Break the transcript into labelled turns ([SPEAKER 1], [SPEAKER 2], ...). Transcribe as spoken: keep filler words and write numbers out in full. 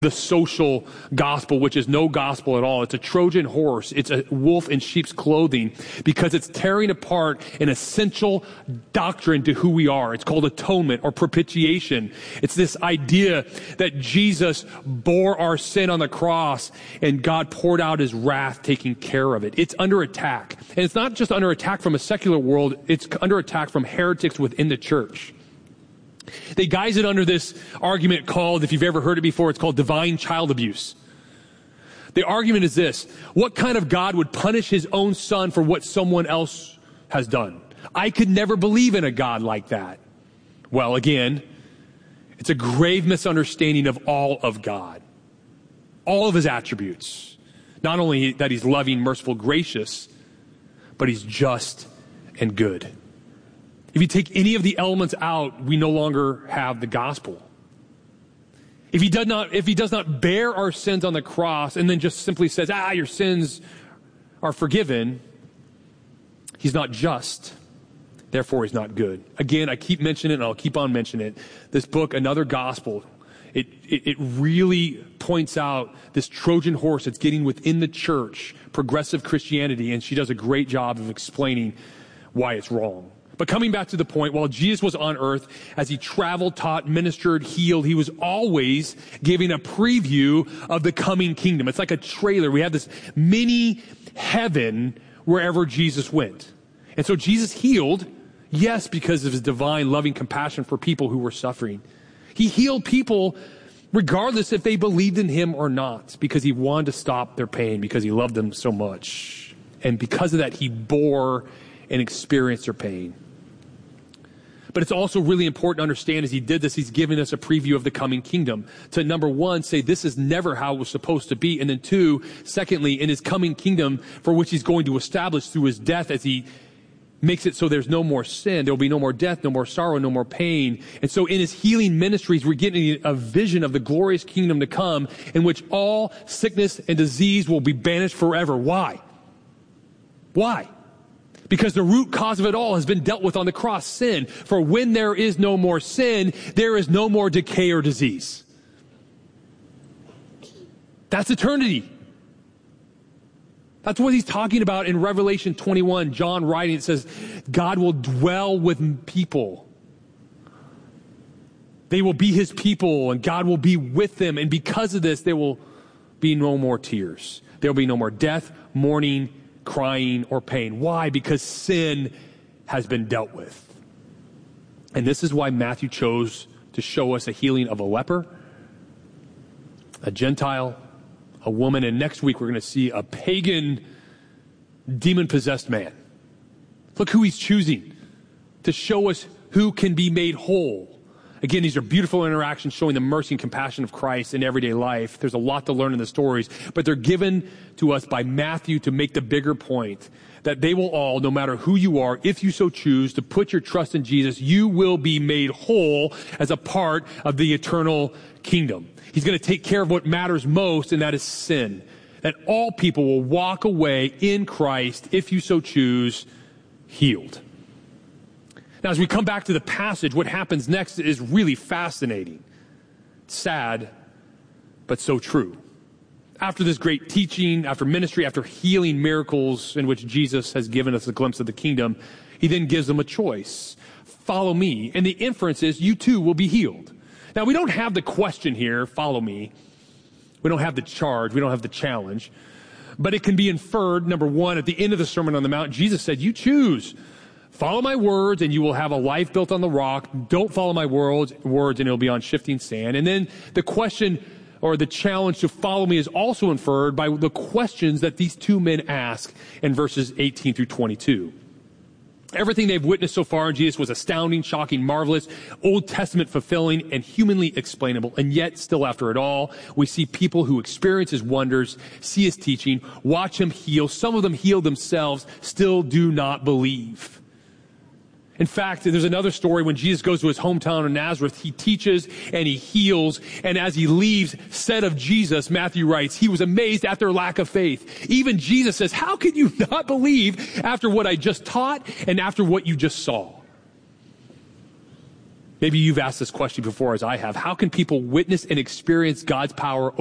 [SPEAKER 1] the social gospel, which is no gospel at all. It's a Trojan horse. It's a wolf in sheep's clothing because it's tearing apart an essential doctrine to who we are. It's called atonement or propitiation. It's this idea that Jesus bore our sin on the cross and God poured out his wrath taking care of it. It's under attack. And it's not just under attack from a secular world. It's under attack from heretics within the church. They guise it under this argument called, if you've ever heard it before, it's called divine child abuse. The argument is this: what kind of God would punish his own son for what someone else has done? I could never believe in a God like that. Well, again, it's a grave misunderstanding of all of God, all of his attributes. Not only that he's loving, merciful, gracious, but he's just and good. If you take any of the elements out, we no longer have the gospel. If he does not, if he does not bear our sins on the cross and then just simply says, ah, your sins are forgiven, he's not just. Therefore, he's not good. Again, I keep mentioning it and I'll keep on mentioning it. This book, Another Gospel, it, it, it really points out this Trojan horse that's getting within the church, progressive Christianity, and she does a great job of explaining why it's wrong. But coming back to the point, while Jesus was on earth, as he traveled, taught, ministered, healed, he was always giving a preview of the coming kingdom. It's like a trailer. We have this mini heaven wherever Jesus went. And so Jesus healed, yes, because of his divine loving compassion for people who were suffering. He healed people regardless if they believed in him or not, because he wanted to stop their pain, because he loved them so much. And because of that, he bore and experienced their pain. But it's also really important to understand as he did this, he's giving us a preview of the coming kingdom. To number one, say this is never how it was supposed to be. And then two, secondly, in his coming kingdom for which he's going to establish through his death as he makes it so there's no more sin, there will be no more death, no more sorrow, no more pain. And so in his healing ministries, we're getting a vision of the glorious kingdom to come in which all sickness and disease will be banished forever. Why? Why? Because the root cause of it all has been dealt with on the cross, sin. For when there is no more sin, there is no more decay or disease. That's eternity. That's what he's talking about in Revelation twenty-one. John writing, it says, God will dwell with people. They will be his people, and God will be with them. And because of this, there will be no more tears. There will be no more death, mourning, crying, or pain. Why? Because sin has been dealt with. And this is why Matthew chose to show us a healing of a leper, a Gentile, a woman, and next week we're going to see a pagan, demon-possessed man. Look who he's choosing to show us who can be made whole. Again, these are beautiful interactions showing the mercy and compassion of Christ in everyday life. There's a lot to learn in the stories, but they're given to us by Matthew to make the bigger point that they will all, no matter who you are, if you so choose to put your trust in Jesus, you will be made whole as a part of the eternal kingdom. He's going to take care of what matters most, and that is sin. That all people will walk away in Christ, if you so choose, healed. Now, as we come back to the passage, what happens next is really fascinating. Sad, but so true. After this great teaching, after ministry, after healing miracles in which Jesus has given us a glimpse of the kingdom, he then gives them a choice. Follow me. And the inference is you too will be healed. Now, we don't have the question here, follow me. We don't have the charge. We don't have the challenge. But it can be inferred, number one, at the end of the Sermon on the Mount, Jesus said, you choose. Follow my words and you will have a life built on the rock. Don't follow my words, words and it'll be on shifting sand. And then the question or the challenge to follow me is also inferred by the questions that these two men ask in verses eighteen through twenty-two. Everything they've witnessed so far in Jesus was astounding, shocking, marvelous, Old Testament fulfilling, and humanly explainable. And yet, still after it all, we see people who experience his wonders, see his teaching, watch him heal. Some of them heal themselves, still do not believe. In fact, there's another story when Jesus goes to his hometown of Nazareth. He teaches and he heals. And as he leaves, said of Jesus, Matthew writes, he was amazed at their lack of faith. Even Jesus says, how can you not believe after what I just taught and after what you just saw? Maybe you've asked this question before, as I have. How can people witness and experience God's power